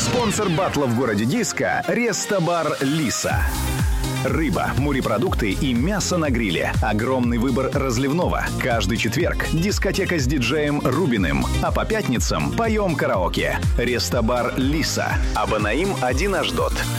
Спонсор батла в городе Диска – Рестобар «Лиса». Рыба, морепродукты и мясо на гриле. Огромный выбор разливного. Каждый четверг дискотека с диджеем Рубиным. А по пятницам поем караоке. Рестобар «Лиса». Абанаим 1 Аждот.